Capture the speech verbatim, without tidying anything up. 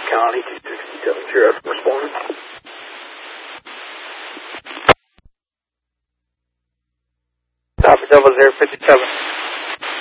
County, two sixty-seven, zero, responding. Copy, double zero fifty-seven.